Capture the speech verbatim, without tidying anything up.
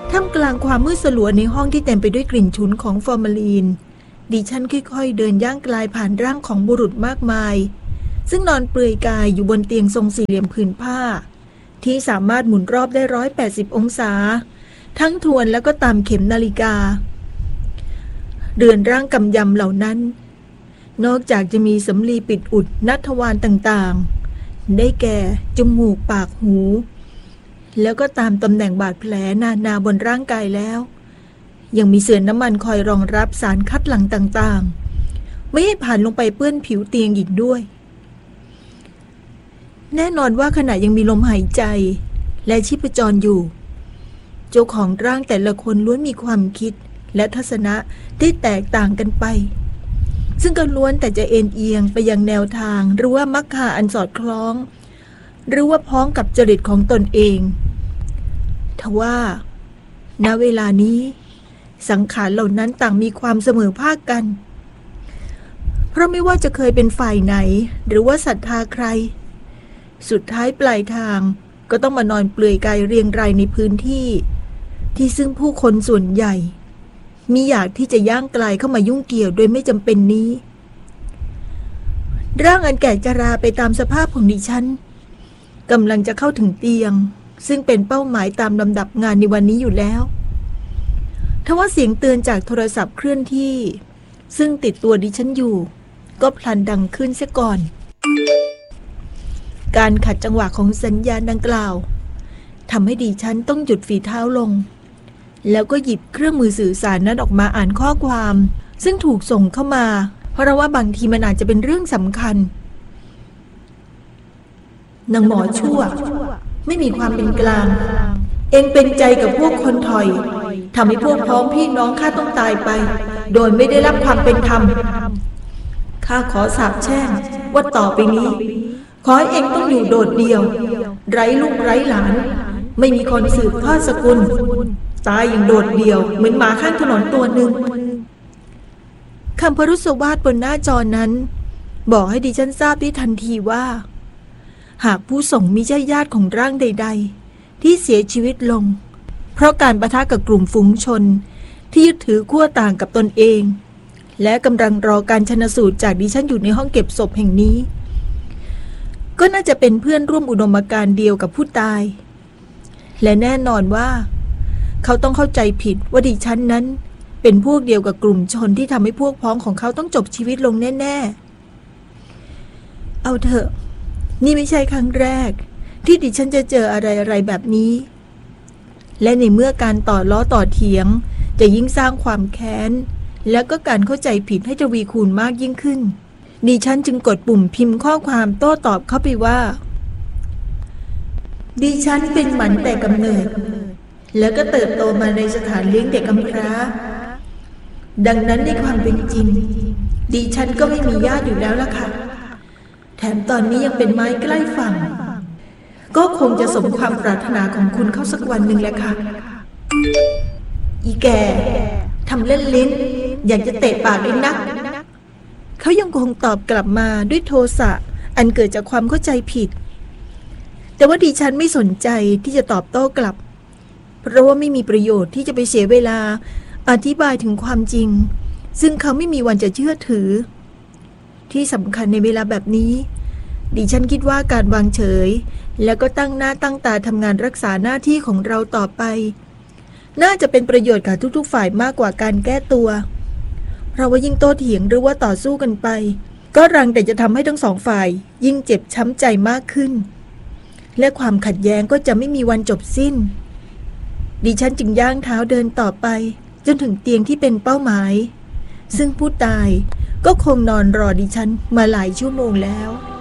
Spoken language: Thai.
ท่ามกลางความมืดสลัวในห้องที่เต็มไปด้วยกลิ่นฉุนของฟอร์มาลีนดิฉันค่อยๆเดินย่างกลายผ่านร่างของบุรุษมากมายซึ่งนอนเปลือยกายอยู่บนเตียงทรงสี่เหลี่ยมผืนผ้าที่สามารถหมุนรอบได้ร้อยแปดสิบองศาทั้งทวนแล้วก็ตามเข็มนาฬิกาเรือนร่างกำยำเหล่านั้นนอกจากจะมีสำลีปิดอุดณทวารต่างๆได้แก่จมูกปากหูแล้วก็ตามตำแหน่งบาดแผลนานาบนร่างกายแล้วยังมีเสื่อน้ำมันคอยรองรับสารคัดหลั่งต่างๆไม่ให้ผ่านลงไปเปื้อนผิวเตียงอีกด้วยแน่นอนว่าขณะยังมีลมหายใจและชีพจรอยู่เจ้าของร่างแต่ละคนล้วนมีความคิดและทัศนะที่แตกต่างกันไปซึ่งก็ล้วนแต่จะเอ็นเอียงไปยังแนวทางหรือว่ามักคาอันสอดคล้องหรือว่าพ้องกับจริตของตนเองทว่าณเวลานี้สังขารเหล่านั้นต่างมีความเสมอภาคกันเพราะไม่ว่าจะเคยเป็นฝ่ายไหนหรือว่าศรัทธาใครสุดท้ายปลายทางก็ต้องมานอนเปลือยกายเรียงรายในพื้นที่ที่ซึ่งผู้คนส่วนใหญ่มิอยากที่จะย่างกลายเข้ามายุ่งเกี่ยวโดยไม่จำเป็นนี้ร่างอันแก่ชราไปตามสภาพของดิฉันกำลังจะเข้าถึงเตียงซึ่งเป็นเป้าหมายตามลำดับงานในวันนี้อยู่แล้วทว่าเสียงเตือนจากโทรศัพท์เคลื่อนที่ซึ่งติดตัวดิฉันอยู่ก็พลันดังขึ้นเสียก่อนการขัดจังหวะของสัญญาณดังกล่าวทำให้ดิฉันต้องหยุดฝีเท้าลงแล้วก็หยิบเครื่องมือสื่อสารนั้นออกมาอ่านข้อความซึ่งถูกส่งเข้ามาเพราะว่าบางทีมันอาจจะเป็นเรื่องสำคัญนางหมอชั่วไม่มีความเป็นกลางเองเป็นใจกับพวกคนถอยทำให้พวกพ้องพี่น้องข้าต้องตายไปโดยไม่ได้รับความเป็นธรรมข้าขอสาปแช่งว่าต่อไปนี้ขอให้เองต้องอยู่โดดเดี่ยวไร้ลูกไร้หลานไม่มีคนสืบทอดสกุลตายอย่างโดดเดี่ยวเหมือนหมาข้างถนนตัวหนึ่งคำพรุษวาทบนหน้าจอนั้นบอกให้ดิฉันทราบได้ทันทีว่าหากผู้ส่งมิใช่ญาติของร่างใดๆที่เสียชีวิตลงเพราะการปะทะกับกลุ่มฝูงชนที่ยึดถือขั้วต่างกับตนเองและกำลังรอการชันสูตรจากดิฉันอยู่ในห้องเก็บศพแห่งนี้ก็น่าจะเป็นเพื่อนร่วมอุดมการณ์เดียวกับผู้ตายและแน่นอนว่าเขาต้องเข้าใจผิดว่าดิฉันนั้นเป็นพวกเดียวกับกลุ่มชนที่ทำให้พวกพ้องของเขาต้องจบชีวิตลงแน่ๆเอาเถอะนี่ไม่ใช่ครั้งแรกที่ดิฉันจะเจออะไรๆแบบนี้และในเมื่อการต่อล้อต่อเถียงจะยิ่งสร้างความแค้นแล้วก็การเข้าใจผิดให้ทวีคูณมากยิ่งขึ้นดิฉันจึงกดปุ่มพิมพ์ข้อความโต้ตอบเข้าไปว่าดิฉันเป็นหมันแต่กำเนิดแล้วก็เติบโตมาในสถานเลี้ยงเด็กกำพร้าดังนั้นในความเป็นจริงดิฉันก็ไม่มีญาติอยู่แล้วล่ะค่ะแถมตอนนี้ยังเป็นไม้ใกล้ฝั่งก็คงจะสมความปรารถนาของคุณเข้าสักวันหนึ่งแหละค่ะอีแก่ทำเล่นลิ้นอยากจะเตะปากลิ้นนักเขายังคงตอบกลับมาด้วยโทสะอันเกิดจากความเข้าใจผิดแต่ว่าดิฉันไม่สนใจที่จะตอบโต้กลับเพราะว่าไม่มีประโยชน์ที่จะไปเสียเวลาอธิบายถึงความจริงซึ่งเขาไม่มีวันจะเชื่อถือที่สำคัญในเวลาแบบนี้ดิฉันคิดว่าการวางเฉยแล้วก็ตั้งหน้าตั้งตาทำงานรักษาหน้าที่ของเราต่อไปน่าจะเป็นประโยชน์กับทุกๆฝ่ายมากกว่าการแก้ตัวเพราะว่ายิ่งโต้เถียงหรือว่าต่อสู้กันไปก็รังแต่จะทำให้ทั้งสองฝ่ายยิ่งเจ็บช้ำใจมากขึ้นและความขัดแย้งก็จะไม่มีวันจบสิ้นดิฉันจึงย่างเท้าเดินต่อไปจนถึงเตียงที่เป็นเป้าหมายซึ่งผู้ตายก็คงนอนรอดิฉันมาหลายชั่วโมงแล้ว